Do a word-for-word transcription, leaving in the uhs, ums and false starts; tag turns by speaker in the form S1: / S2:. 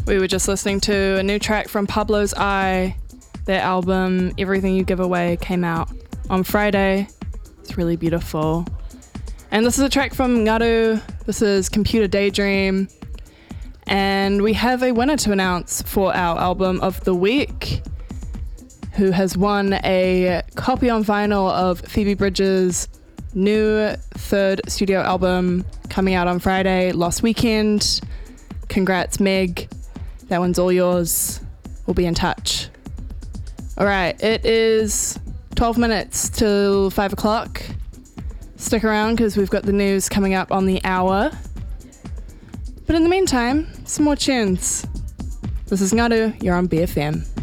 S1: We were just listening to a new track from Pablo's Eye. Their album, Everything You Give Away, came out on Friday. It's really beautiful. And this is a track from Ngaru. This is Computer Daydream. And we have a winner to announce for our album of the week, who has won a copy on vinyl of Phoebe Bridges' new third studio album coming out on Friday, Lost Weekend. Congrats, Meg. That one's all yours. We'll be in touch. All right, it is twelve minutes till five o'clock. Stick around because we've got the news coming up on the hour. But in the meantime, some more tunes. This is Ngaru, you're on B F M.